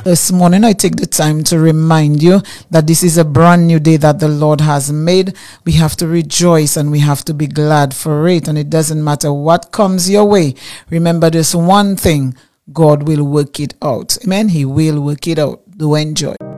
This morning, I take the time to remind you that this is a brand new day that the Lord has made. We have to rejoice and we have to be glad for it. And it doesn't matter what comes your way. Remember this one thing, God will work it out. Amen. He will work it out. Do enjoy.